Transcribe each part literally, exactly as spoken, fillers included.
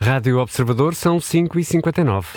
Rádio Observador, são cinco e cinquenta e nove.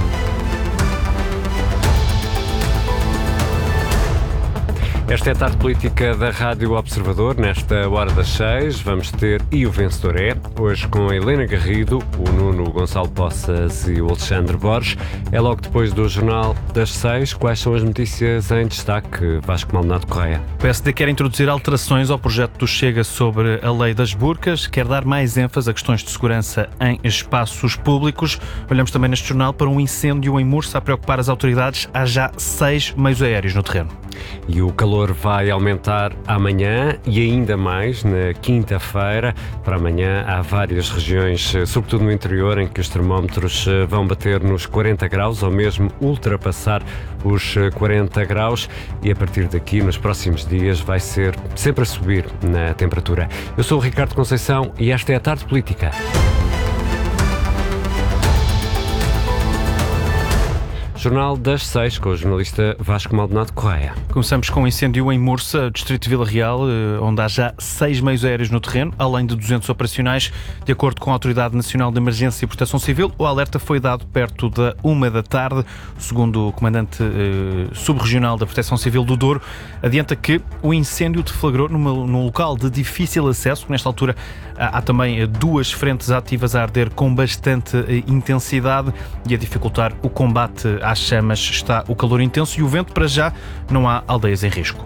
Esta é a tarde política da Rádio Observador. Nesta hora das seis vamos ter E o Vencedor é, hoje com a Helena Garrido, o Nuno Gonçalo Poças e o Alexandre Borges. É logo depois do Jornal das seis. Quais são as notícias em destaque, Vasco Maldonado Correia? O P S D quer introduzir alterações ao projeto do Chega sobre a lei das burcas, quer dar mais ênfase a questões de segurança em espaços públicos. Olhamos também neste jornal para um incêndio em Mursa a preocupar as autoridades. Há já seis meios aéreos no terreno. E o calor vai aumentar amanhã e ainda mais na quinta-feira. Para amanhã há várias regiões, sobretudo no interior, em que os termómetros vão bater nos quarenta graus ou mesmo ultrapassar os quarenta graus, e a partir daqui, nos próximos dias, vai ser sempre a subir na temperatura. Eu sou o Ricardo Conceição e esta é a Tarde Política. Jornal das seis, com o jornalista Vasco Maldonado Correia. Começamos com um incêndio em Mursa, distrito de Vila Real, onde há já seis meios aéreos no terreno, além de duzentos operacionais. De acordo com a Autoridade Nacional de Emergência e Proteção Civil, o alerta foi dado perto da uma da tarde. Segundo o comandante eh, subregional da Proteção Civil do Douro, adianta que o incêndio deflagrou numa, num local de difícil acesso. Nesta altura há, há também duas frentes ativas a arder com bastante eh, intensidade e a dificultar o combate às chamas está o calor intenso e o vento. Para já não há aldeias em risco.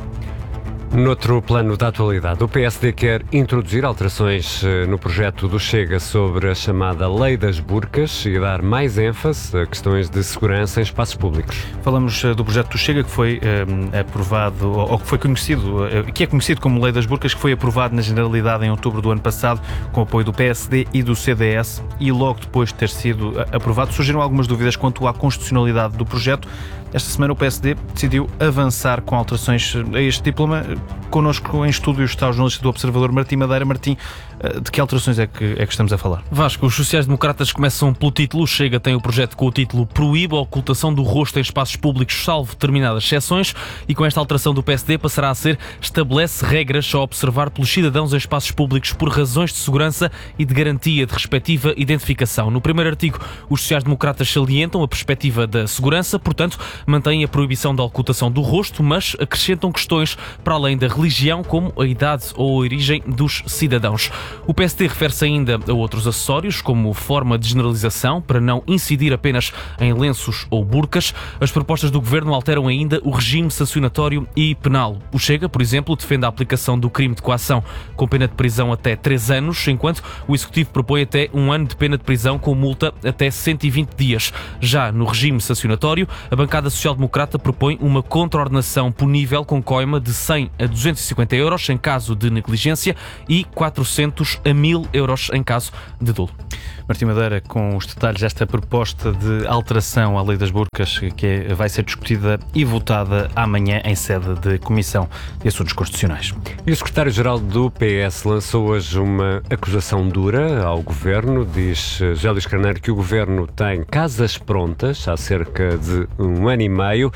Noutro plano da atualidade, o P S D quer introduzir alterações no projeto do Chega sobre a chamada Lei das Burcas e dar mais ênfase a questões de segurança em espaços públicos. Falamos do projeto do Chega que foi eh, aprovado, ou que foi conhecido, eh, que é conhecido como Lei das Burcas, que foi aprovado na Generalidade em outubro do ano passado, com o apoio do P S D e do C D S, e logo depois de ter sido aprovado surgiram algumas dúvidas quanto à constitucionalidade do projeto. Esta semana o P S D decidiu avançar com alterações a este diploma. Connosco em estúdio está o jornalista do Observador, Martim Madeira. Martim, de que alterações é que, é que estamos a falar? Vasco, os sociais-democratas começam pelo título. Chega tem o projeto com o título Proíbe a ocultação do rosto em espaços públicos, salvo determinadas exceções, e com esta alteração do P S D passará a ser: estabelece regras a observar pelos cidadãos em espaços públicos por razões de segurança e de garantia de respectiva identificação. No primeiro artigo, os sociais-democratas salientam a perspectiva da segurança, portanto, mantêm a proibição da ocultação do rosto, mas acrescentam questões para além da religião, como a idade ou a origem dos cidadãos. O P S D refere-se ainda a outros acessórios, como forma de generalização, para não incidir apenas em lenços ou burcas. As propostas do Governo alteram ainda o regime sancionatório e penal. O Chega, por exemplo, defende a aplicação do crime de coação com pena de prisão até três anos, enquanto o Executivo propõe até um ano de pena de prisão com multa até cento e vinte dias. Já no regime sancionatório, a bancada social-democrata propõe uma contraordenação punível com coima de cem a duzentos e cinquenta euros em caso de negligência e quatrocentos a mil euros em caso de dolo. Martim Madeira, com os detalhes desta proposta de alteração à Lei das Burcas, que é, vai ser discutida e votada amanhã em sede de Comissão de Assuntos Constitucionais. E o secretário-geral do P S lançou hoje uma acusação dura ao Governo. Diz José Luís Carneiro que o Governo tem casas prontas há cerca de um ano e meio,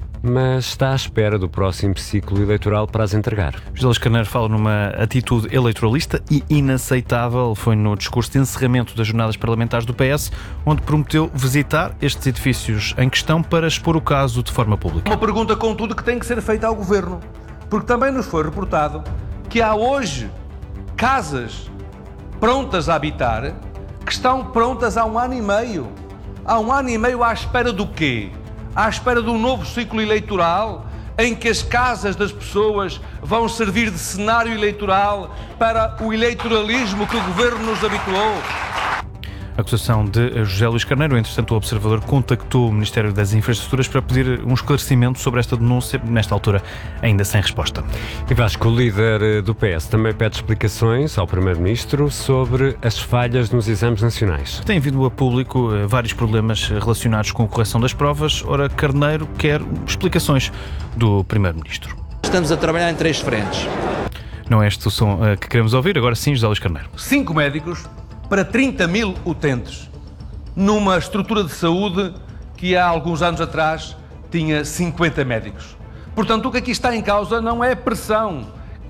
mas está à espera do próximo ciclo eleitoral para as entregar. José Luís Carneiro fala numa atitude eleitoralista e inaceitável. Foi no discurso de encerramento das jornadas parlamentares do P S, onde prometeu visitar estes edifícios em questão para expor o caso de forma pública. Uma pergunta, contudo, que tem que ser feita ao Governo, porque também nos foi reportado que há hoje casas prontas a habitar que estão prontas há um ano e meio. Há um ano e meio à espera do quê? À espera de um novo ciclo eleitoral em que as casas das pessoas vão servir de cenário eleitoral para o eleitoralismo que o Governo nos habituou. Acusação de José Luís Carneiro. Entretanto, o Observador contactou o Ministério das Infraestruturas para pedir um esclarecimento sobre esta denúncia, nesta altura ainda sem resposta. E Vasco, o líder do P S, também pede explicações ao Primeiro-Ministro sobre as falhas nos exames nacionais. Tem vindo a público vários problemas relacionados com a correção das provas. Ora, Carneiro quer explicações do Primeiro-Ministro. Estamos a trabalhar em três frentes. Não é este o som que queremos ouvir. Agora sim, José Luís Carneiro. Cinco médicos para trinta mil utentes, numa estrutura de saúde que há alguns anos atrás tinha cinquenta médicos. Portanto, o que aqui está em causa não é pressão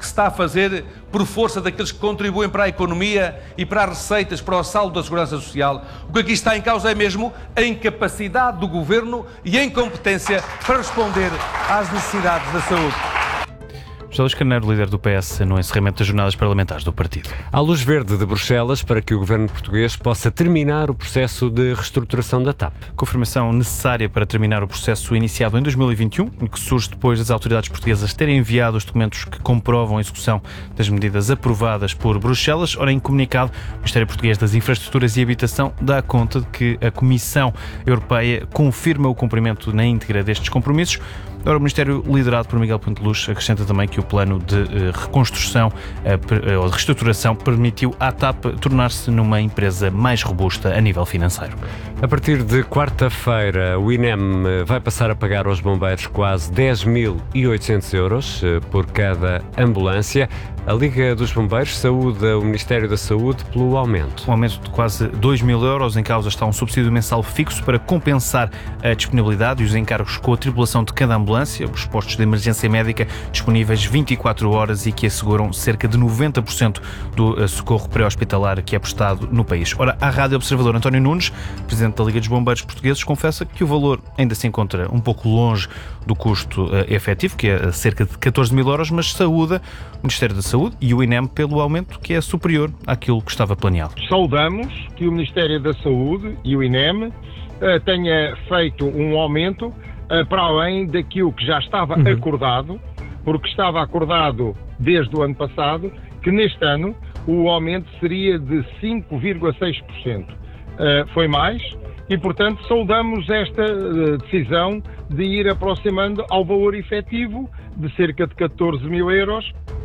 que se está a fazer por força daqueles que contribuem para a economia e para as receitas, para o saldo da Segurança Social. O que aqui está em causa é mesmo a incapacidade do Governo e a incompetência para responder às necessidades da saúde. José Luís Carneiro, líder do P S, no encerramento das jornadas parlamentares do partido. Há luz verde de Bruxelas para que o governo português possa terminar o processo de reestruturação da T A P. Confirmação necessária para terminar o processo iniciado em dois mil e vinte e um, que surge depois das autoridades portuguesas terem enviado os documentos que comprovam a execução das medidas aprovadas por Bruxelas. Ora, em comunicado, o Ministério Português das Infraestruturas e Habitação dá conta de que a Comissão Europeia confirma o cumprimento na íntegra destes compromissos. Ora, o Ministério, liderado por Miguel Ponteluz, acrescenta também que o plano de uh, reconstrução uh, ou de reestruturação permitiu à T A P tornar-se numa empresa mais robusta a nível financeiro. A partir de quarta-feira, o I N E M vai passar a pagar aos bombeiros quase dez mil e oitocentos euros uh, por cada ambulância. A Liga dos Bombeiros saúda o Ministério da Saúde pelo aumento. Um aumento de quase dois mil euros. Em causa está um subsídio mensal fixo para compensar a disponibilidade e os encargos com a tripulação de cada ambulância, os postos de emergência médica disponíveis vinte e quatro horas e que asseguram cerca de noventa por cento do socorro pré-hospitalar que é prestado no país. Ora, à Rádio Observador, António Nunes, presidente da Liga dos Bombeiros Portugueses, confessa que o valor ainda se encontra um pouco longe do custo uh, efetivo, que é cerca de catorze mil euros, mas saúda o Ministério da Saúde e o I N E M pelo aumento que é superior àquilo que estava planeado. Saudamos que o Ministério da Saúde e o I N E M uh, tenha feito um aumento uh, para além daquilo que já estava uhum. acordado, porque estava acordado desde o ano passado, que neste ano o aumento seria de cinco vírgula seis por cento. Uh, foi mais e, portanto, saudamos esta uh, decisão de ir aproximando ao valor efetivo de cerca de catorze mil euros.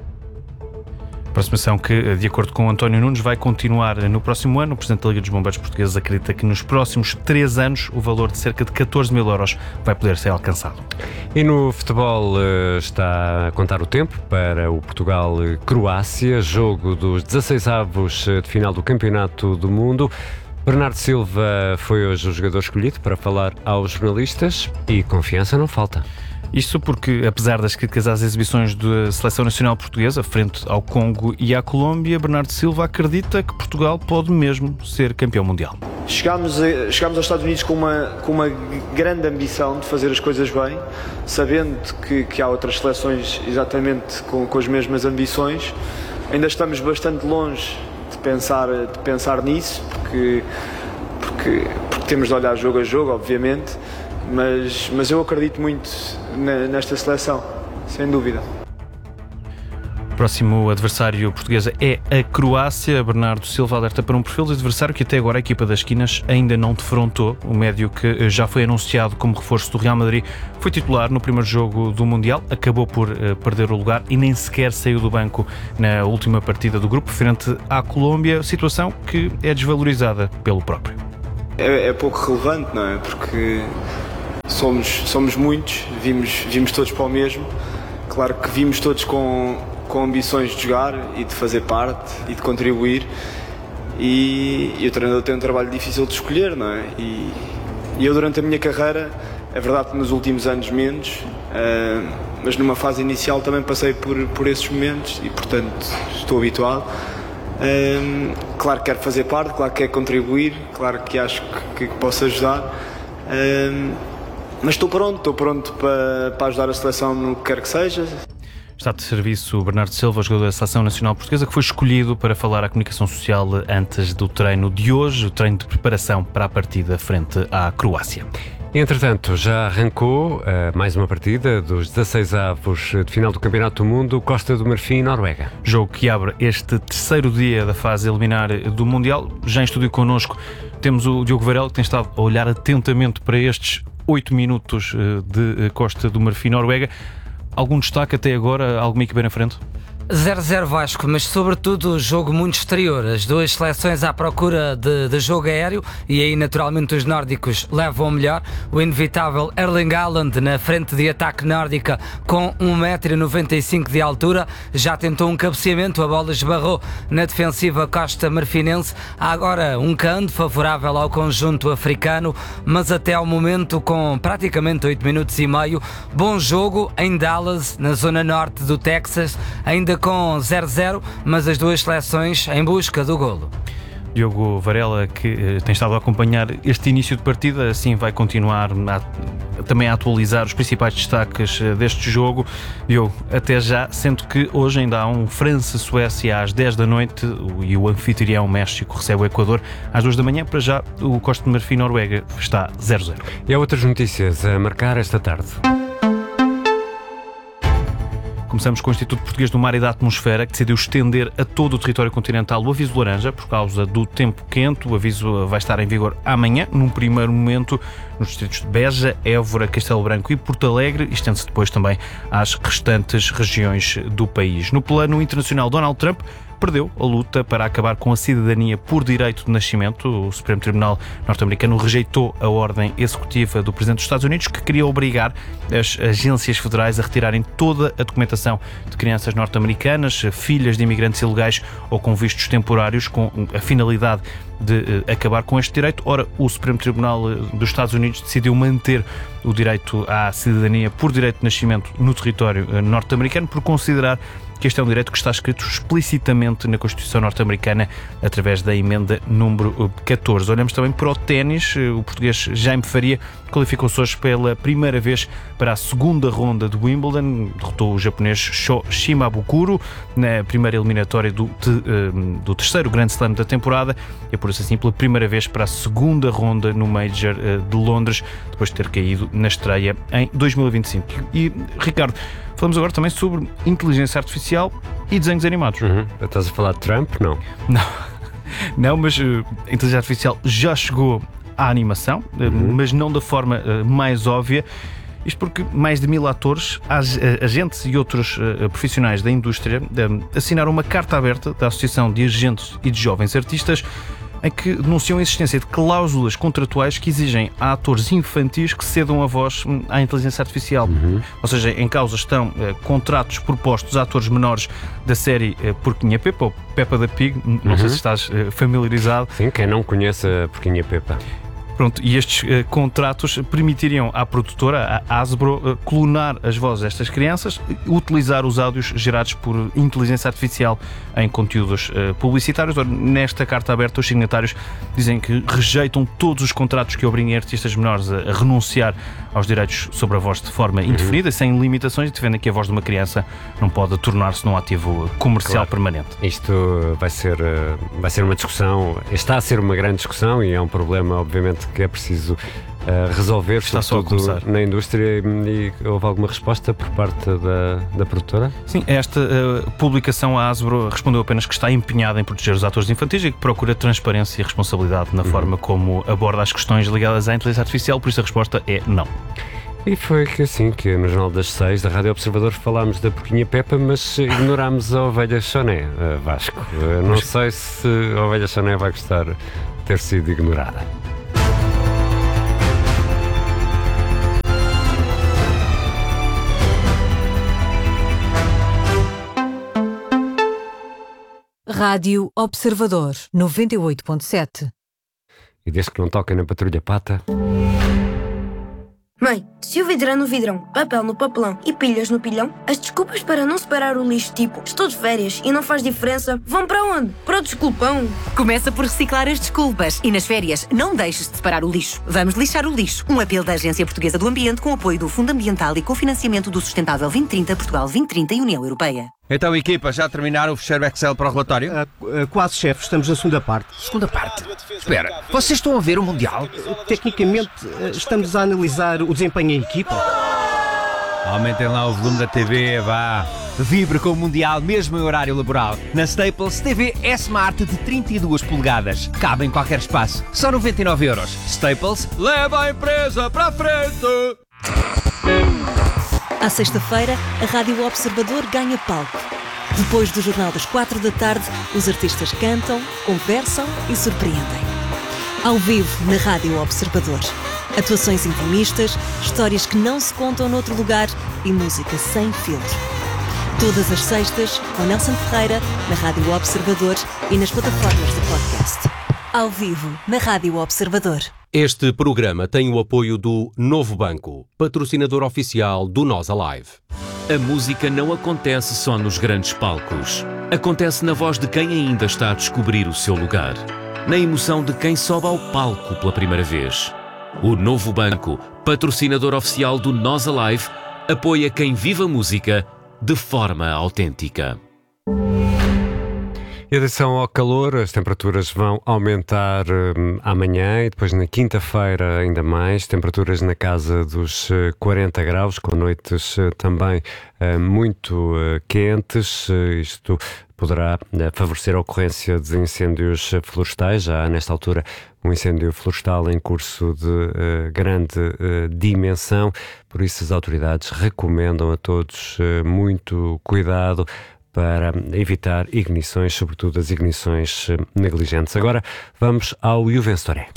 Aproximação que, de acordo com António Nunes, vai continuar no próximo ano. O Presidente da Liga dos Bombeiros Portugueses acredita que nos próximos três anos o valor de cerca de catorze mil euros vai poder ser alcançado. E no futebol está a contar o tempo para o Portugal-Croácia, jogo dos dezasseis avos de final do Campeonato do Mundo. Bernardo Silva foi hoje o jogador escolhido para falar aos jornalistas e confiança não falta. Isto porque, apesar das críticas às exibições da Seleção Nacional Portuguesa frente ao Congo e à Colômbia, Bernardo Silva acredita que Portugal pode mesmo ser campeão mundial. Chegámos, a, chegámos aos Estados Unidos com uma, com uma grande ambição de fazer as coisas bem, sabendo que, que há outras seleções exatamente com, com as mesmas ambições. Ainda estamos bastante longe de pensar, de pensar nisso, porque, porque, porque temos de olhar jogo a jogo, obviamente. Mas, mas eu acredito muito nesta seleção, sem dúvida. O próximo adversário português é a Croácia. Bernardo Silva alerta para um perfil de adversário que até agora a equipa das esquinas ainda não defrontou. O médio que já foi anunciado como reforço do Real Madrid foi titular no primeiro jogo do Mundial, acabou por uh, perder o lugar e nem sequer saiu do banco na última partida do grupo, frente à Colômbia, situação que é desvalorizada pelo próprio. É, é pouco relevante, não é? Porque somos, somos muitos, vimos, vimos todos para o mesmo. Claro que vimos todos com, com ambições de jogar e de fazer parte e de contribuir. E, e o treinador tem um trabalho difícil de escolher, não é? E, e eu, durante a minha carreira, é verdade que nos últimos anos menos, uh, mas numa fase inicial também passei por, por esses momentos e, portanto, estou habituado. Um, claro que quero fazer parte, claro que quero contribuir, claro que acho que, que posso ajudar, um, mas estou pronto, estou pronto para, para ajudar a seleção no que quer que seja. Está de serviço o Bernardo Silva, jogador da Seleção Nacional Portuguesa, que foi escolhido para falar à comunicação social antes do treino de hoje, o treino de preparação para a partida frente à Croácia. Entretanto, já arrancou uh, mais uma partida dos dezasseis avos de final do Campeonato do Mundo, Costa do Marfim e Noruega. Jogo que abre este terceiro dia da fase eliminar do Mundial. Já em estúdio connosco temos o Diogo Varela, que tem estado a olhar atentamente para estes oito minutos de Costa do Marfim e Noruega. Algum destaque até agora? Alguma equipa na frente? zero a zero Vasco, mas sobretudo o jogo muito exterior. As duas seleções à procura de, de jogo aéreo e aí naturalmente os nórdicos levam o melhor. O inevitável Erling Haaland na frente de ataque nórdica com um metro e noventa e cinco de altura. Já tentou um cabeceamento, a bola esbarrou na defensiva Costa Marfinense. Há agora um canto favorável ao conjunto africano, mas até ao momento com praticamente oito minutos e meio. Bom jogo em Dallas, na zona norte do Texas, ainda Fica com zero a zero, mas as duas seleções em busca do golo. Diogo Varela, que eh, tem estado a acompanhar este início de partida, assim vai continuar a, também a atualizar os principais destaques eh, deste jogo. Diogo, até já, sendo que hoje ainda há um França-Suécia às dez da noite o, e o anfitrião México recebe o Equador às duas da manhã. Para já, o Costa de Marfim-Noruega está zero a zero. E há outras notícias a marcar esta tarde. Começamos com o Instituto Português do Mar e da Atmosfera, que decidiu estender a todo o território continental o aviso laranja por causa do tempo quente. O aviso vai estar em vigor amanhã, num primeiro momento, nos distritos de Beja, Évora, Castelo Branco e Porto Alegre, e estende-se depois também às restantes regiões do país. No plano internacional, Donald Trump perdeu a luta para acabar com a cidadania por direito de nascimento. O Supremo Tribunal norte-americano rejeitou a ordem executiva do Presidente dos Estados Unidos, que queria obrigar as agências federais a retirarem toda a documentação de crianças norte-americanas, filhas de imigrantes ilegais ou com vistos temporários, com a finalidade de uh, acabar com este direito. Ora, o Supremo Tribunal uh, dos Estados Unidos decidiu manter o direito à cidadania por direito de nascimento no território uh, norte-americano, por considerar que este é um direito que está escrito explicitamente na Constituição norte-americana através da emenda número catorze. Olhamos também para o ténis. O português Jaime Faria qualificou-se hoje pela primeira vez para a segunda ronda de Wimbledon. Derrotou o japonês Sho Shimabukuro na primeira eliminatória do, te, do terceiro Grand Slam da temporada. E é por isso assim pela primeira vez para a segunda ronda no Major de Londres, depois de ter caído na estreia em dois mil e vinte e cinco. E, Ricardo, falamos agora também sobre inteligência artificial e desenhos animados. Uhum. Estás a falar de Trump? Não. Não, não, mas uh, a inteligência artificial já chegou à animação, uh, uhum. mas não da forma uh, mais óbvia. Isto porque mais de mil atores, agentes e outros uh, profissionais da indústria uh, assinaram uma carta aberta da Associação de Agentes e de Jovens Artistas, em que denunciam a existência de cláusulas contratuais que exigem a atores infantis que cedam a voz à inteligência artificial. Uhum. Ou seja, em causa estão uh, contratos propostos a atores menores da série uh, Porquinha Peppa, ou Peppa the Pig, não uhum. sei se estás uh, familiarizado. Sim, quem não conhece a Porquinha Peppa. Pronto, e estes uh, contratos permitiriam à produtora, a Hasbro, uh, clonar as vozes destas crianças, utilizar os áudios gerados por inteligência artificial em conteúdos uh, publicitários. Ora, nesta carta aberta, os signatários dizem que rejeitam todos os contratos que obriguem artistas menores a, a renunciar aos direitos sobre a voz de forma indefinida, uhum. sem limitações, e defendem que a voz de uma criança não pode tornar-se num ativo comercial claro. permanente. Isto vai ser, vai ser uma discussão, está a ser uma grande discussão e é um problema, obviamente, que é preciso uh, resolver, está só a começar na indústria. E, e houve alguma resposta por parte da, da produtora? Sim, esta uh, publicação, a Hasbro respondeu apenas que está empenhada em proteger os atores infantis e que procura transparência e responsabilidade na uhum. forma como aborda as questões ligadas à inteligência artificial, por isso a resposta é não. E foi que assim que no Jornal das Seis da Rádio Observador falámos da Porquinha Peppa, mas ignorámos a Ovelha Choné, uh, Vasco. Uh, não mas... sei se a Ovelha Choné vai gostar de ter sido ignorada. Rádio Observador, noventa e oito ponto sete. E desde que não toquem na Patrulha Pata... Mãe, se o vidrão no vidrão, papel no papelão e pilhas no pilhão, as desculpas para não separar o lixo, tipo estou de férias e não faz diferença, vão para onde? Para o desculpão. Começa por reciclar as desculpas e nas férias não deixes de separar o lixo. Vamos lixar o lixo. Um apelo da Agência Portuguesa do Ambiente com apoio do Fundo Ambiental e cofinanciamento do Sustentável vinte trinta, Portugal vinte trinta e União Europeia. Então, equipa, já terminaram o fecheiro Excel para o relatório? Uh, uh, quase, chefe. Estamos na segunda parte. Segunda parte? Espera, vocês estão a ver o Mundial? Uh, tecnicamente, uh, estamos a analisar o desempenho em equipa. Aumentem lá o volume da T V, vá. Vibre com o Mundial, mesmo em horário laboral. Na Staples, T V S-Smart de trinta e duas polegadas. Cabe em qualquer espaço. Só noventa e nove euros. Staples, leva a empresa para a frente! À sexta-feira, a Rádio Observador ganha palco. Depois do Jornal das quatro da tarde, os artistas cantam, conversam e surpreendem. Ao vivo, na Rádio Observador. Atuações intimistas, histórias que não se contam noutro lugar e música sem filtro. Todas as sextas, com Nelson Ferreira, na Rádio Observador e nas plataformas de podcast. Ao vivo, na Rádio Observador. Este programa tem o apoio do Novo Banco, patrocinador oficial do Nós Alive. A música não acontece só nos grandes palcos. Acontece na voz de quem ainda está a descobrir o seu lugar. Na emoção de quem sobe ao palco pela primeira vez. O Novo Banco, patrocinador oficial do Nós Alive, apoia quem vive a música de forma autêntica. Em adição ao calor, as temperaturas vão aumentar hum, amanhã e depois na quinta-feira ainda mais, temperaturas na casa dos uh, quarenta graus, com noites uh, também uh, muito uh, quentes. Uh, isto poderá uh, favorecer a ocorrência de incêndios florestais. Já há nesta altura um incêndio florestal em curso de uh, grande uh, dimensão, por isso as autoridades recomendam a todos uh, muito cuidado para evitar ignições, sobretudo as ignições negligentes. Agora vamos ao E O Vencedor.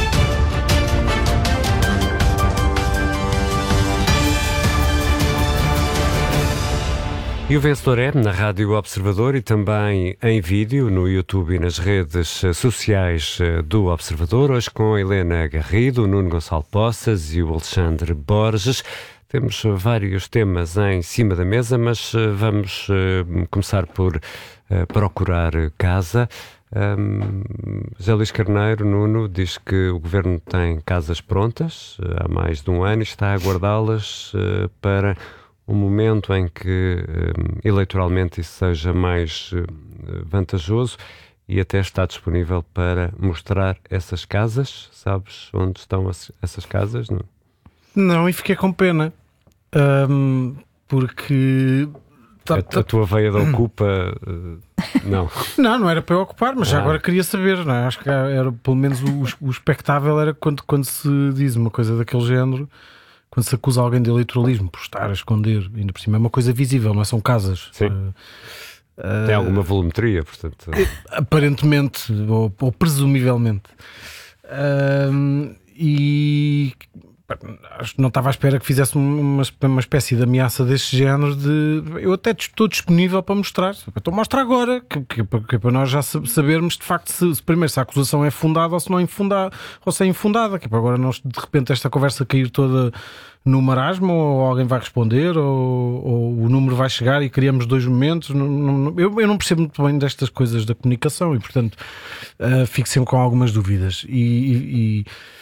E o vencedor é na Rádio Observador e também em vídeo no YouTube e nas redes sociais do Observador, hoje com a Helena Garrido, o Nuno Gonçalo Poças e o Alexandre Borges. Temos vários temas em cima da mesa, mas vamos uh, começar por uh, procurar casa. Um, José Luís Carneiro, Nuno, diz que o Governo tem casas prontas uh, há mais de um ano e está a aguardá-las uh, para um momento em que uh, eleitoralmente isso seja mais uh, vantajoso e até está disponível para mostrar essas casas. Sabes onde estão as, essas casas, Nuno? Não, e fiquei com pena, um, porque... A, a tua veia da Ocupa, uh, não. Não, não era para eu ocupar, mas já ah. agora queria saber, não é? Acho que era, pelo menos o, o espectável era quando, quando se diz uma coisa daquele género, quando se acusa alguém de eleitoralismo por estar a esconder, ainda por cima é uma coisa visível, não é? São casas. Sim. Uh, Tem uh, alguma volumetria, portanto. Aparentemente, ou, ou presumivelmente. Uh, e... não estava à espera que fizesse uma, uma espécie de ameaça deste género de eu até estou disponível para mostrar, então mostra agora que, que, que é para nós já sabermos de facto se, se primeiro se a acusação é fundada ou se não é infundada, ou se é infundada, que é para agora nós de repente esta conversa cair toda no marasmo, ou alguém vai responder ou, ou o número vai chegar e criamos dois momentos. Não, não, eu, eu não percebo muito bem destas coisas da comunicação e portanto uh, fico sempre com algumas dúvidas e, e, e...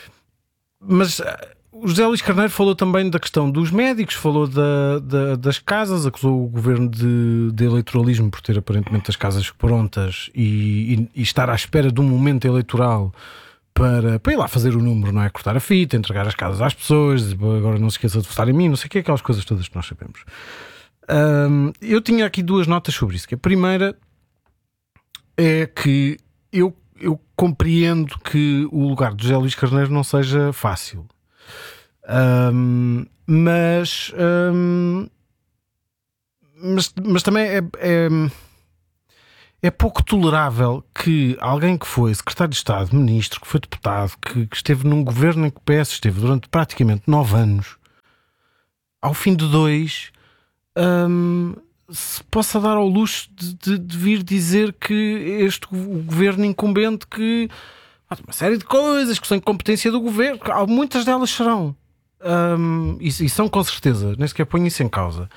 mas o José Luís Carneiro falou também da questão dos médicos, falou da, da, das casas, acusou o governo de, de eleitoralismo por ter aparentemente as casas prontas e, e, e estar à espera de um momento eleitoral para, para ir lá fazer o número, não é? Cortar a fita, entregar as casas às pessoas, agora não se esqueça de votar em mim, não sei o que, aquelas coisas todas que nós sabemos. Um, eu tinha aqui duas notas sobre isso. Que a primeira é que eu, eu compreendo que o lugar do José Luís Carneiro não seja fácil. Um, mas, um, mas mas também é, é, é pouco tolerável que alguém que foi secretário de Estado, ministro, que foi deputado, que, que esteve num governo em que o P S esteve durante praticamente nove anos, ao fim de dois, um, se possa dar ao luxo de, de, de vir dizer que este o governo incumbente que há uma série de coisas que são incompetência do governo, muitas delas serão. Um, e, e são com certeza, nem sequer ponho isso em causa.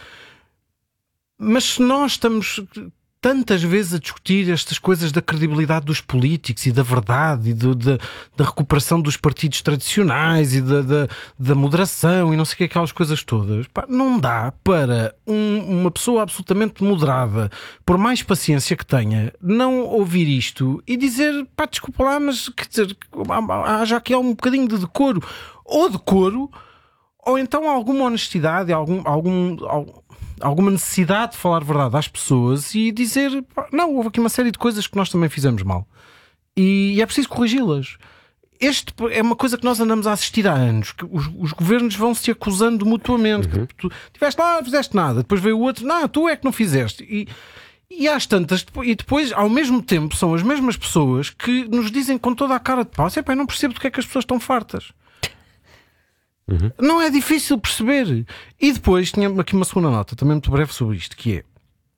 Mas se nós estamos tantas vezes a discutir estas coisas da credibilidade dos políticos e da verdade e do, da, da recuperação dos partidos tradicionais e da, da, da moderação e não sei o que, aquelas coisas todas, pá, não dá para um, uma pessoa absolutamente moderada, por mais paciência que tenha, não ouvir isto e dizer, pá, desculpa lá, mas quer dizer, há, há já aqui há um bocadinho de decoro, ou decoro, ou então alguma honestidade, algum, algum, alguma necessidade de falar verdade às pessoas e dizer, não, houve aqui uma série de coisas que nós também fizemos mal e é preciso corrigi-las. Este é uma coisa que nós andamos a assistir há anos, que os, os governos vão se acusando mutuamente, uhum. que tu tiveste lá, não fizeste nada, depois veio o outro, não, tu é que não fizeste, e, e às tantas, e depois ao mesmo tempo são as mesmas pessoas que nos dizem com toda a cara de pau, eu não percebo do que é que as pessoas estão fartas. Uhum. Não é difícil perceber. E depois tinha aqui uma segunda nota, também muito breve sobre isto, que é,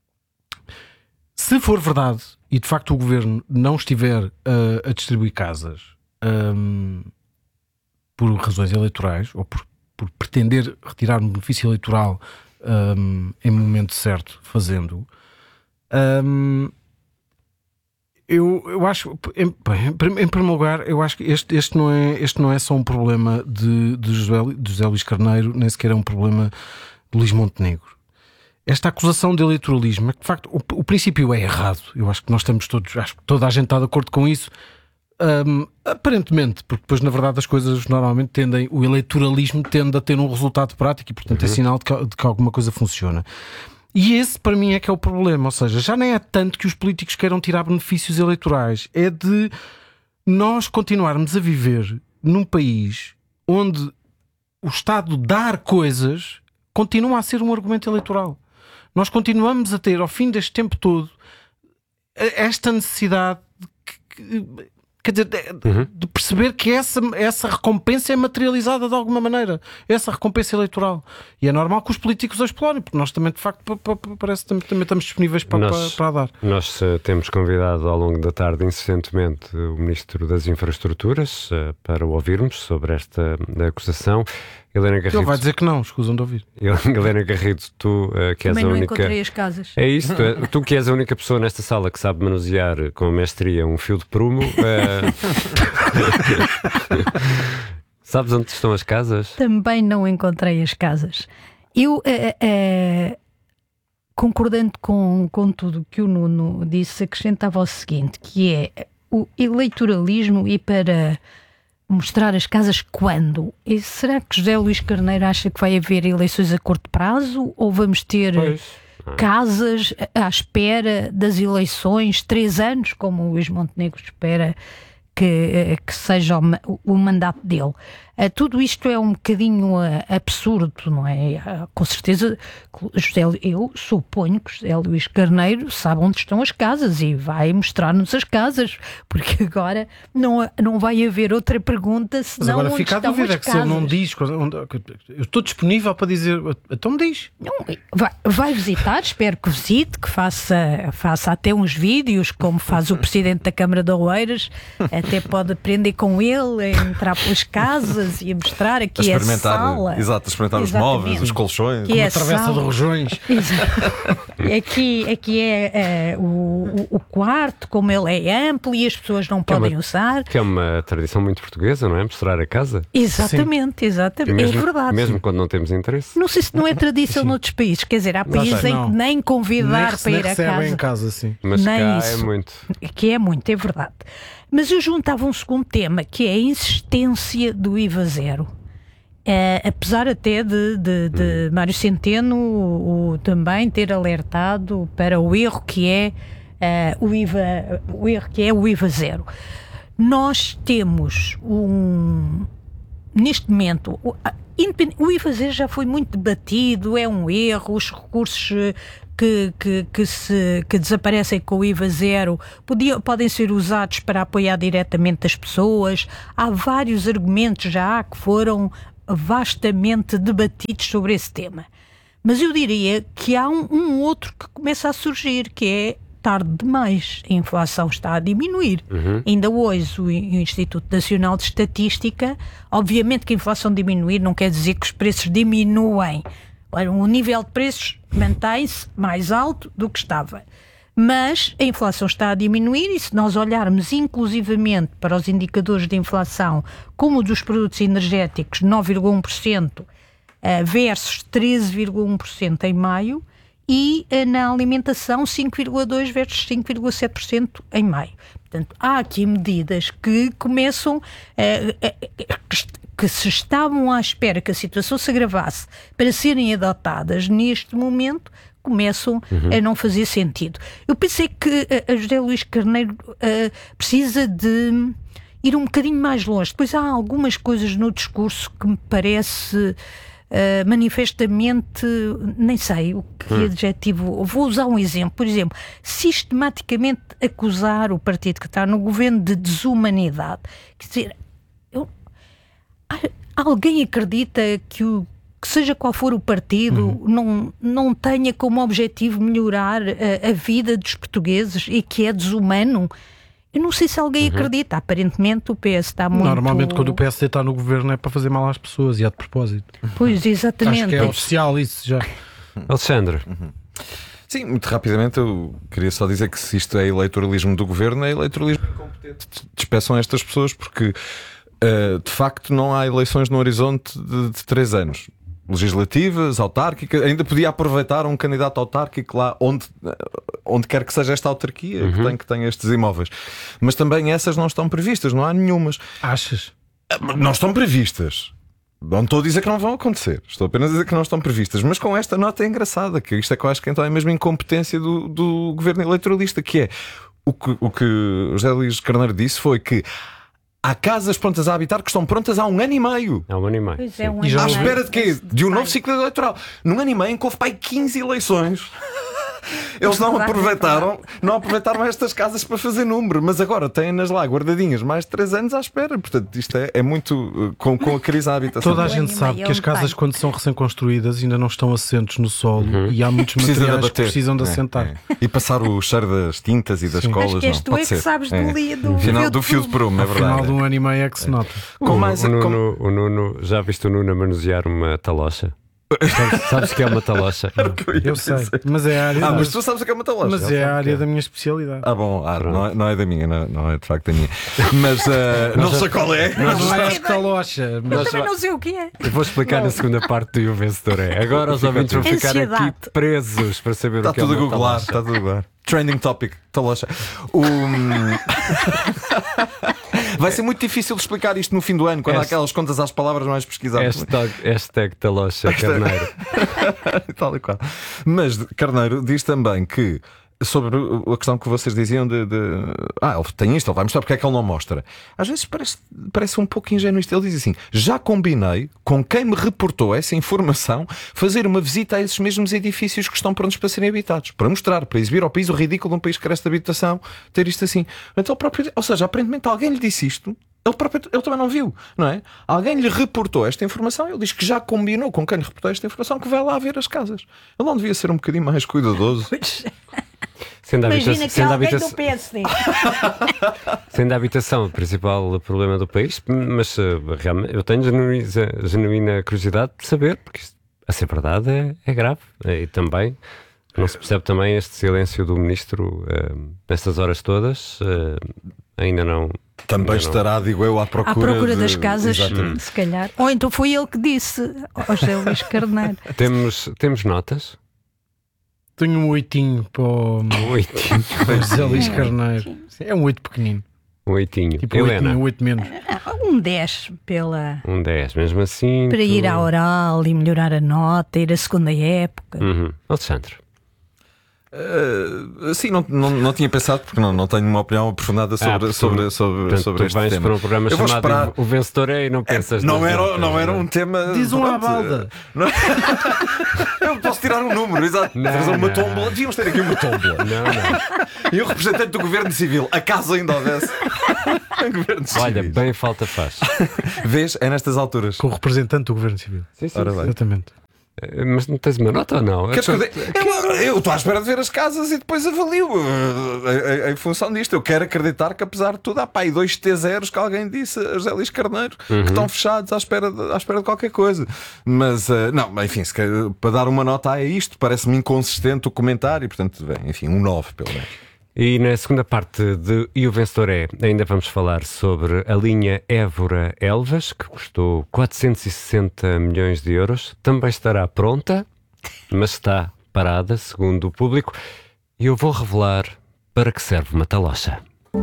se for verdade e de facto o governo não estiver uh, a distribuir casas, um, por razões eleitorais ou por, por pretender retirar um benefício eleitoral um, em momento certo, fazendo, um, eu, eu acho, em, em primeiro lugar, eu acho que este, este, não, é, este não é só um problema de, de, José, de José Luís Carneiro, nem sequer é um problema de Luís Montenegro. Esta acusação de eleitoralismo é que, de facto, o, o princípio é errado. Eu acho que nós estamos todos, acho que toda a gente está de acordo com isso. Um, aparentemente, porque depois, na verdade, as coisas normalmente tendem, o eleitoralismo tende a ter um resultado prático e, portanto, uhum. é sinal de que, de que alguma coisa funciona. E esse, para mim, é que é o problema. Ou seja, já nem é tanto que os políticos queiram tirar benefícios eleitorais, é de nós continuarmos a viver num país onde o Estado dar coisas continua a ser um argumento eleitoral. Nós continuamos a ter, ao fim deste tempo todo, esta necessidade de, quer dizer, de, uhum. de perceber que essa, essa recompensa é materializada de alguma maneira, essa recompensa eleitoral. E é normal que os políticos a explorem, porque nós também, de facto, parece que também, também estamos disponíveis para, nós, para, para dar. Nós uh, temos convidado ao longo da tarde, insistentemente, o Ministro das Infraestruturas uh, para o ouvirmos sobre esta acusação. Helena Garrido. Ele vai dizer que não, escusam de ouvir. Helena Garrido, tu uh, que és Também a não única... encontrei as casas. É isso, tu, tu que és a única pessoa nesta sala que sabe manusear com mestria um fio de prumo. Uh... Sabes onde estão as casas? Também não encontrei as casas. Eu, uh, uh, concordando com, com tudo que o Nuno disse, acrescentava o seguinte, que é o eleitoralismo e para... mostrar as casas quando? E será que José Luís Carneiro acha que vai haver eleições a curto prazo? Ou vamos ter pois. casas à espera das eleições, três anos, como o Luís Montenegro espera que, que seja o, o mandato dele? Tudo isto é um bocadinho absurdo, não é? Com certeza, José, eu suponho que José Luís Carneiro sabe onde estão as casas e vai mostrar-nos as casas, porque agora não, não vai haver outra pergunta senão. Mas agora onde fica a estão dúvida, as que casas. Se ele não diz, eu estou disponível para dizer, então me diz. Não, vai, vai visitar, espero que visite, que faça, faça até uns vídeos, como faz o Presidente da Câmara de Oeiras, até pode aprender com ele, a entrar pelas casas e a mostrar aqui a, a sala. Exato, a experimentar Exatamente. os móveis, os colchões. Uma é travessa sala. de rojões. aqui, aqui é, é o, o quarto, como ele é amplo e as pessoas não que podem é uma, usar. Que é uma tradição muito portuguesa, não é? Mostrar a casa. Exatamente, Sim. exatamente. Mesmo, é verdade. Mesmo quando não temos interesse. Não sei se não é tradição noutros países. Quer dizer, há países em que nem convidar nem, para ir a casa. em casa, sim. Mas nem cá isso. é muito. Que é muito, é verdade. Mas eu juntava um segundo tema, que é a insistência do I V A zero. Uh, apesar até de, de, de hum. Mário Centeno o, o, também ter alertado para o erro que é, uh, o, I V A, o erro que é o I V A zero. Nós temos um... Neste momento... O, o I V A zero já foi muito debatido, é um erro, os recursos... Que, que, que, se, que desaparecem com o I V A zero podiam, podem ser usados para apoiar diretamente as pessoas. Há vários argumentos já que foram vastamente debatidos sobre esse tema. Mas eu diria que há um, um outro que começa a surgir, que é tarde demais. A inflação está a diminuir. Uhum. Ainda hoje o, o Instituto Nacional de Estatística, obviamente que a inflação diminuir não quer dizer que os preços diminuem. O nível de preços mantém-se mais alto do que estava. Mas a inflação está a diminuir e se nós olharmos inclusivamente para os indicadores de inflação como o dos produtos energéticos, nove vírgula um por cento versus treze vírgula um por cento em maio e na alimentação cinco vírgula dois por cento versus cinco vírgula sete por cento em maio. Portanto, há aqui medidas que começam a... que se estavam à espera que a situação se agravasse para serem adotadas neste momento, começam uhum. a não fazer sentido. Eu pensei que a José Luís Carneiro uh, precisa de ir um bocadinho mais longe. Depois há algumas coisas no discurso que me parece uh, manifestamente, nem sei o que hum. adjetivo, vou usar um exemplo, por exemplo, sistematicamente acusar o partido que está no governo de desumanidade. Quer dizer, eu alguém acredita que, o, que seja qual for o partido, uhum. não, não tenha como objetivo melhorar a, a vida dos portugueses e que é desumano? Eu não sei se alguém uhum. acredita. Aparentemente o P S está muito... Normalmente quando o P S D está no governo é para fazer mal às pessoas e é de propósito. Pois, exatamente. Acho que é oficial isso já. Alexandre. Uhum. Sim, muito rapidamente eu queria só dizer que se isto é eleitoralismo do governo, é eleitoralismo incompetente. Despeçam estas pessoas porque uh, de facto não há eleições no horizonte de, de três anos. Legislativas, autárquicas, ainda podia aproveitar um candidato autárquico lá onde, onde quer que seja esta autarquia uhum. que, tem, que tem estes imóveis. Mas também essas não estão previstas, não há nenhumas. Achas? Não estão previstas. Não estou a dizer que não vão acontecer, estou apenas a dizer que não estão previstas. Mas com esta nota é engraçada, que isto é que eu acho que então é mesmo incompetência do, do governo eleitoralista, que é o que o que José Luís Carneiro disse foi que há casas prontas a habitar que estão prontas há um ano e meio. Há um ano e meio. Pois é, um e já à espera de quê? De um novo ciclo eleitoral. Num ano e meio em que houve pai quinze eleições. Eles não aproveitaram, não aproveitaram estas casas para fazer número, mas agora têm-nas lá guardadinhas mais de três anos à espera. Portanto, isto é, é muito uh, com, com a crise à habitação. Toda a gente sabe que as casas, quando são recém-construídas, ainda não estão assentes no solo uhum. e há muitos Precisa materiais que precisam de assentar. É, é. E passar o cheiro das tintas e das Sim. colas. Acho que és tu é que sabes é. do, li, do, Final, fio do fio de prumo, é verdade. No final de um ano e meio é que se nota. É. Com mais, o, Nuno, com... o Nuno, já viste o Nuno a manusear uma talocha? Sabes, sabes que é uma talocha? Eu, eu sei, mas é a área. Ah, mas tu sabes o que é uma talocha? Mas é a área da minha especialidade. Ah, bom, ah, não, é, não é da minha, não, não é de facto da minha. Mas uh, não sei qual é. Não, não é a talocha. Mas também não sei o que é. Eu vou explicar não. na segunda parte do E o Vencedor é. Agora os ouvintes vão ficar aqui presos para saber está o que é uma Google, talocha. Está tudo a googlar. Trending topic, talocha. Um... Vai ser muito difícil de explicar isto no fim do ano, quando há aquelas contas às palavras mais pesquisadas. Hashtag, hashtag talocha, Carneiro. Tal e qual. Mas Carneiro diz também que, sobre a questão que vocês diziam de, de ah, ele tem isto, ele vai mostrar porque é que ele não mostra. Às vezes parece, parece um pouco ingênuo isto. Ele diz assim: já combinei com quem me reportou essa informação fazer uma visita a esses mesmos edifícios que estão prontos para serem habitados, para mostrar, para exibir ao país o ridículo de um país que carece de habitação ter isto assim. Então, próprio, ou seja, aparentemente alguém lhe disse isto. Ele, próprio, ele também não viu, não é? Alguém lhe reportou esta informação. Ele diz que já combinou com quem lhe reportou esta informação que vai lá ver as casas. Ele não devia ser um bocadinho mais cuidadoso. Sendo Imagina habita- que sendo alguém habita- do P S D. Sendo a habitação o principal problema do país, mas uh, realmente eu tenho genuína, genuína curiosidade de saber, porque isto, a ser verdade, é, é grave. E também não se percebe também este silêncio do ministro uh, nestas horas todas. Uh, ainda não. Também ainda estará, não. digo eu, à procura, à procura de... das casas, Exatamente. se calhar. Ou então foi ele que disse ao José Luís Carneiro. Temos, temos notas? Tenho um oitinho para o um oitinho. José Luís Carneiro. É um oito pequenino. Um oitinho. Tipo Helena. um oito menos. Um dez pela... Um dez, mesmo assim. Para tu... ir à oral e melhorar a nota, ir à segunda época. Uhum. Alexandre. Uh, sim, não, não, não tinha pensado, porque não, não tenho uma opinião aprofundada sobre, ah, sobre, sobre, portanto, sobre tu este vais tema. para um programa eu chamado esperar... O Vencedor é e não pensas. É, não, era, notas, não era um tema. Diz um à balda. Não... eu posso tirar um número, exato. Não, Trazer uma não. tómbola. Devíamos ter aqui uma tómbola. Não, não. E o representante do governo civil, acaso ainda houvesse. governo civil. Olha, bem falta faz. Vês? É nestas alturas. Com o representante do governo civil. Sim, sim, Ora sim. bem. Exatamente. Mas não tens uma nota ou não? Queres que eu, dê... eu, eu estou à espera de ver as casas e depois avalio uh, em função disto. Eu quero acreditar que, apesar de tudo, há pá, aí dois T zeros que alguém disse a José Luís Carneiro uhum. que estão fechados à espera de, à espera de qualquer coisa. Mas, uh, não, enfim, se quer, para dar uma nota a isto, parece-me inconsistente o comentário. Portanto, bem, enfim, um nove pelo menos. E na segunda parte de E o Vencedor é, ainda vamos falar sobre a linha Évora-Elvas, que custou quatrocentos e sessenta milhões de euros. Também estará pronta, mas está parada, segundo o público. E eu vou revelar para que serve uma talocha.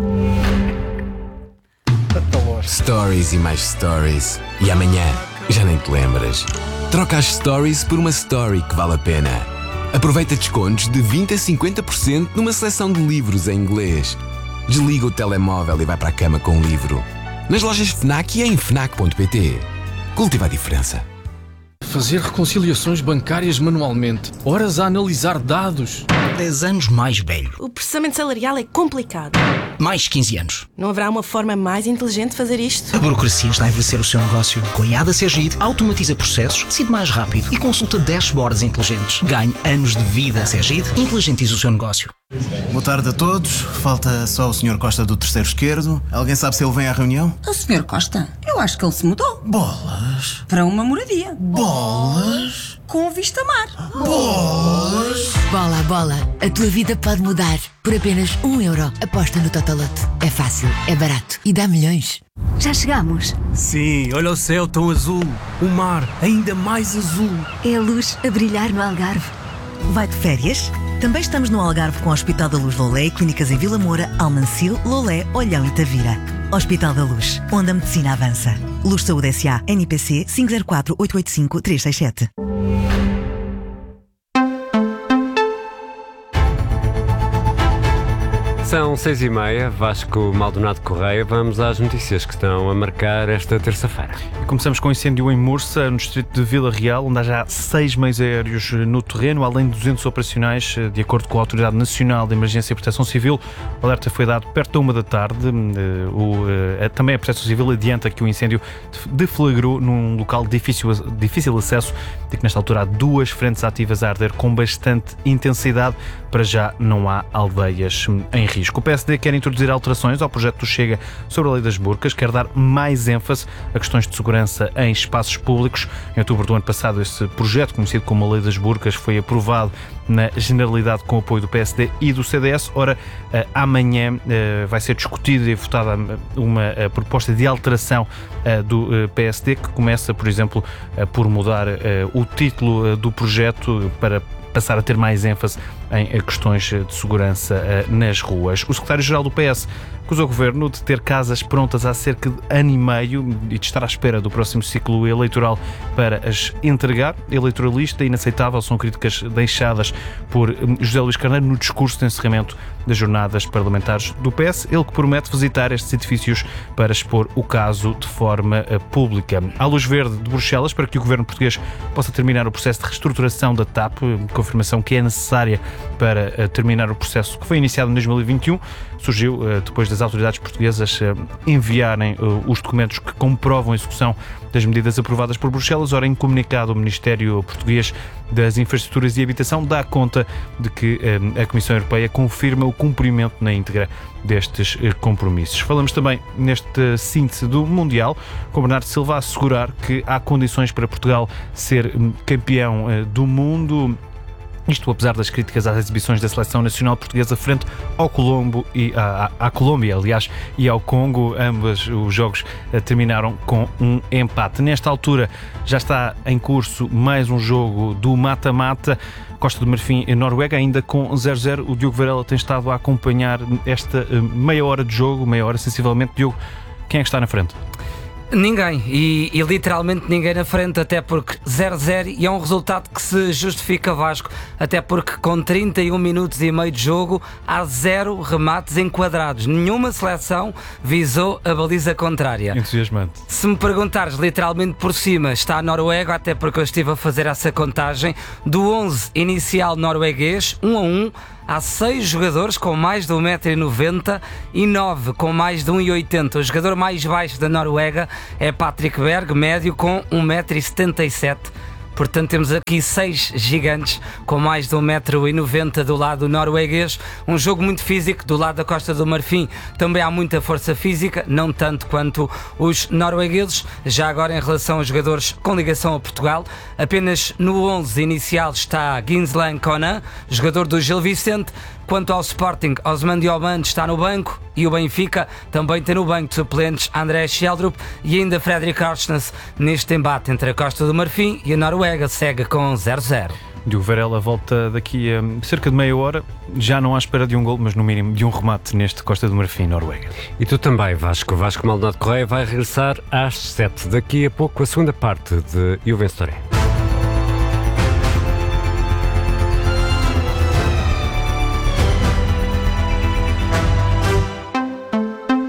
Stories e mais stories. E amanhã já nem te lembras. Troca as stories por uma story que vale a pena. Aproveita descontos de vinte a cinquenta por cento numa seleção de livros em inglês. Desliga o telemóvel e vai para a cama com um livro. Nas lojas FNAC e em fnac ponto pt. Cultiva a diferença. fazer reconciliações bancárias manualmente, horas a analisar dados. dez anos mais velho. O processamento salarial é complicado. Mais quinze anos. Não haverá uma forma mais inteligente de fazer isto? A burocracia está a envelhecer o seu negócio. Com a I A da Segid, automatiza processos, decide mais rápido e consulta dashboards inteligentes. Ganhe anos de vida. Segid, inteligentiza o seu negócio. Boa tarde a todos. Falta só o senhor Costa do terceiro esquerdo. Alguém sabe se ele vem à reunião? O senhor Costa? Eu acho que ele se mudou. Bolas. Para uma moradia. Bolas. Com vista mar. Bolas. Bola, bola. A tua vida pode mudar. Por apenas um euro. Aposta no Totolote. É fácil, é barato e dá milhões. Já chegamos? Sim, olha o céu tão azul. O mar ainda mais azul. É a luz a brilhar no Algarve. Vai de férias? Também estamos no Algarve com o Hospital da Luz Lolé e clínicas em Vila Moura, Almancil, Lolé, Olhão e Tavira. Hospital da Luz, onde a medicina avança. Luz Saúde S A, N P C cinco zero quatro oito oito cinco três seis sete. São seis e meia, Vasco Maldonado Correia. Vamos às notícias que estão a marcar esta terça-feira. Começamos com um incêndio em Mursa, no distrito de Vila Real, onde há já seis meios aéreos no terreno, além de duzentos operacionais, de acordo com a Autoridade Nacional de Emergência e Proteção Civil. O alerta foi dado perto da uma da tarde. O, também a Proteção Civil adianta que o incêndio deflagrou num local de difícil, difícil acesso e que nesta altura há duas frentes ativas a arder com bastante intensidade. Para já não há aldeias em risco. O P S D quer introduzir alterações ao projeto do Chega sobre a lei das burcas, quer dar mais ênfase a questões de segurança em espaços públicos. Em outubro do ano passado, esse projeto, conhecido como a lei das burcas, foi aprovado na Generalidade com o apoio do P S D e do C D S. Ora, amanhã vai ser discutida e votada uma proposta de alteração do P S D, que começa, por exemplo, por mudar o título do projeto para passar a ter mais ênfase em questões de segurança nas ruas. O secretário-geral do P S acusou o governo de ter casas prontas há cerca de ano e meio e de estar à espera do próximo ciclo eleitoral para as entregar. Eleitoralista e inaceitável são críticas deixadas por José Luís Carneiro no discurso de encerramento das jornadas parlamentares do P S, ele que promete visitar estes edifícios para expor o caso de forma pública. Há luz verde de Bruxelas para que o governo português possa terminar o processo de reestruturação da T A P, confirmação que é necessária para terminar o processo que foi iniciado em dois mil e vinte e um. Surgiu depois das autoridades portuguesas enviarem os documentos que comprovam a execução das medidas aprovadas por Bruxelas. Ora, em comunicado, o Ministério Português das Infraestruturas e Habitação dá conta de que a Comissão Europeia confirma o cumprimento na íntegra destes compromissos. Falamos também neste síntese do Mundial, com Bernardo Silva a assegurar que há condições para Portugal ser campeão do mundo. Isto apesar das críticas às exibições da Seleção Nacional Portuguesa frente ao Colombo e à, à Colômbia, aliás, e ao Congo. Ambos os jogos terminaram com um empate. Nesta altura já está em curso mais um jogo do mata-mata. Costa do Marfim e Noruega, ainda com zero zero. O Diogo Varela tem estado a acompanhar esta meia hora de jogo, meia hora sensivelmente. Diogo, quem é que está na frente? Ninguém, e, e literalmente ninguém na frente, até porque zero zero e é um resultado que se justifica, Vasco, até porque com trinta e um minutos e meio de jogo há zero remates enquadrados. Nenhuma seleção visou a baliza contrária. Entusiasmante. Se me perguntares literalmente por cima, está a Noruega, até porque eu estive a fazer essa contagem, do onze inicial norueguês, um a um, há seis jogadores com mais de um metro e noventa e nove com mais de um metro e oitenta. O jogador mais baixo da Noruega é Patrick Berg, médio, com um metro e setenta e sete. Portanto, temos aqui seis gigantes com mais de um metro e noventa do lado norueguês. Um jogo muito físico do lado da Costa do Marfim. Também há muita força física, não tanto quanto os noruegueses. Já agora, em relação aos jogadores com ligação a Portugal, apenas no onze inicial está Ginzlan Conan, jogador do Gil Vicente. Quanto ao Sporting, Osman Diomande está no banco e o Benfica também tem no banco de suplentes André Sheldrup e ainda Fredrik Orsnes. Neste embate entre a Costa do Marfim e a Noruega segue com zero zero. Diogo Varela volta daqui a cerca de meia hora, já não à espera de um gol, mas no mínimo de um remate neste Costa do Marfim, Noruega. E tu também, Vasco. Vasco Maldonado Correia vai regressar às sete. Daqui a pouco a segunda parte de E o Vencedor é.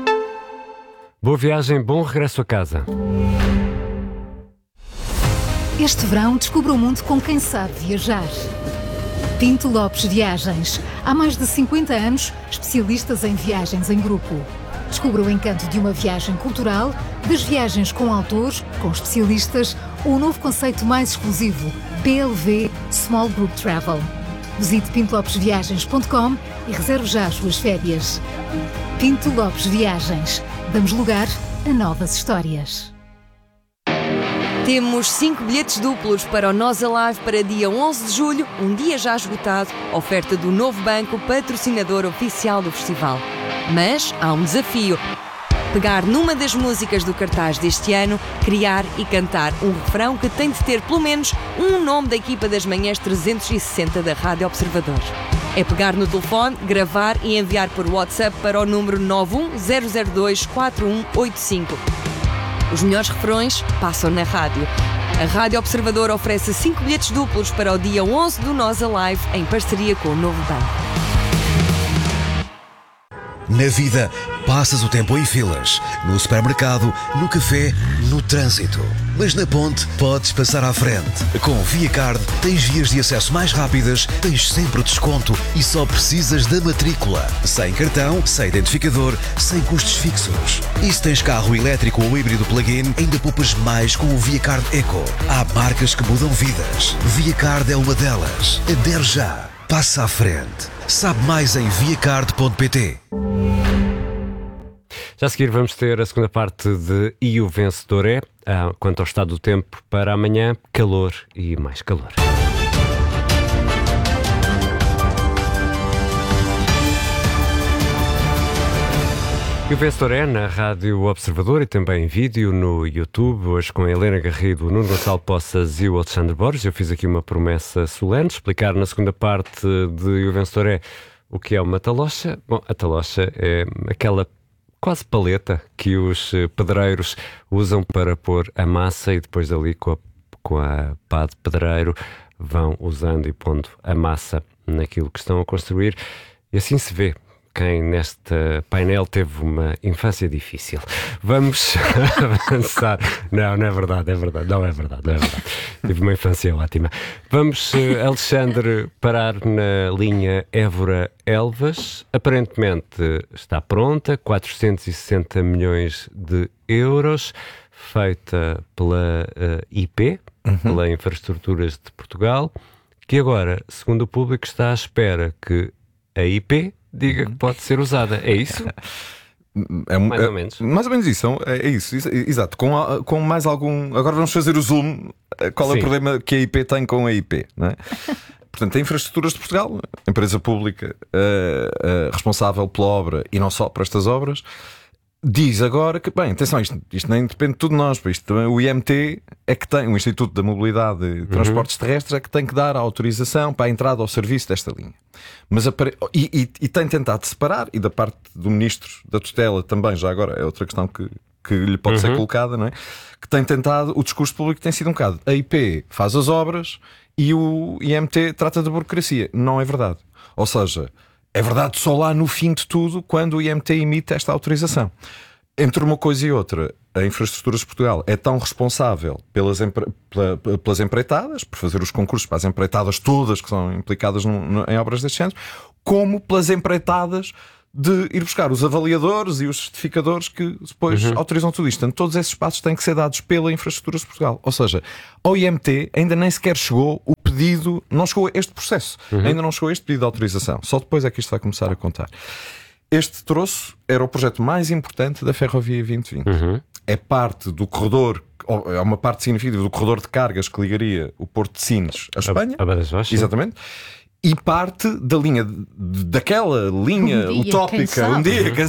Boa viagem, bom regresso a casa. Este verão, descubra o mundo com quem sabe viajar. Pinto Lopes Viagens. Há mais de cinquenta anos, especialistas em viagens em grupo. Descubra o encanto de uma viagem cultural, das viagens com autores, com especialistas, ou o novo conceito mais exclusivo, P L V Small Group Travel. Visite pinto lopes viagens ponto com e reserve já as suas férias. Pinto Lopes Viagens. Damos lugar a novas histórias. Temos cinco bilhetes duplos para o Nós Alive para dia onze de julho, um dia já esgotado, oferta do Novo Banco, patrocinador oficial do festival. Mas há um desafio. Pegar numa das músicas do cartaz deste ano, criar e cantar um refrão que tem de ter pelo menos um nome da equipa das manhãs trezentos e sessenta da Rádio Observador. É pegar no telefone, gravar e enviar por WhatsApp para o número nove um zero zero dois quatro um oito cinco. Os melhores refrões passam na rádio. A Rádio Observador oferece cinco bilhetes duplos para o dia onze do Nós Alive, em parceria com o Novo Banco. Na vida, passas o tempo em filas, no supermercado, no café, no trânsito. Mas na ponte, podes passar à frente. Com ViaCard, tens vias de acesso mais rápidas, tens sempre desconto e só precisas da matrícula. Sem cartão, sem identificador, sem custos fixos. E se tens carro elétrico ou híbrido plug-in, ainda poupas mais com o ViaCard Eco. Há marcas que mudam vidas. ViaCard é uma delas. Adere já. Passa à frente. Sabe mais em viacard ponto pt. Já a seguir vamos ter a segunda parte de E o Vencedor é. Ah, quanto ao estado do tempo para amanhã, calor e mais calor. E o Vencedor é na Rádio Observador e também em vídeo no YouTube, hoje com a Helena Garrido, o Nuno Gonçalo Poças e o Alexandre Borges. Eu fiz aqui uma promessa solene, explicar na segunda parte de E o Vencedor é o que é uma talocha. Bom, a talocha é aquela quase paleta que os pedreiros usam para pôr a massa e depois dali com a, com a pá de pedreiro vão usando e pondo a massa naquilo que estão a construir. E assim se vê quem neste painel teve uma infância difícil. Vamos avançar. Não, não é verdade, é verdade. Não é verdade, não é verdade. Tive uma infância ótima. Vamos, Alexandre, parar na linha Évora Elvas. Aparentemente está pronta, quatrocentos e sessenta milhões de euros, feita pela uh, I P, uhum. pela Infraestruturas de Portugal, que agora, segundo o público, está à espera que a I P diga que pode ser usada. É isso? É, mais é, ou menos. Mais ou menos isso. É, é isso. Exato. Com, com mais algum. Agora vamos fazer o zoom. Qual é Sim. o problema que a I P tem com a I P? Não é? Portanto, a Infraestruturas de Portugal, empresa pública uh, uh, responsável pela obra e não só por estas obras, diz agora que, bem, atenção, isto, isto nem depende de tudo de nós, isto também, o I M T é que tem, o Instituto da Mobilidade e Transportes uhum. Terrestres é que tem que dar a autorização para a entrada ao serviço desta linha. Mas apare... e, e, e tem tentado separar, e da parte do Ministro da Tutela também, já agora é outra questão que, que lhe pode uhum. ser colocada, não é? Que tem tentado, o discurso público tem sido um bocado, a I P faz as obras e o I M T trata da burocracia. Não é verdade. Ou seja, é verdade só lá no fim de tudo, quando o I M T emite esta autorização. Entre uma coisa e outra, a Infraestruturas de Portugal é tão responsável pelas, empre... pelas empreitadas, por fazer os concursos para as empreitadas todas que são implicadas no, no, em obras deste género, como pelas empreitadas de ir buscar os avaliadores e os certificadores que depois uhum. autorizam tudo isto. Portanto, todos esses passos têm que ser dados pela Infraestruturas de Portugal. Ou seja, ao I M T ainda nem sequer chegou o pedido, não chegou a este processo, uhum. ainda não chegou a este pedido de autorização. Só depois é que isto vai começar a contar. Este troço era o projeto mais importante da Ferrovia vinte vinte. Uhum. É parte do corredor, é uma parte significativa do corredor de cargas que ligaria o Porto de Sines à Espanha. A, a Badajoz, exatamente. E parte da linha, daquela linha um dia, utópica, um dia,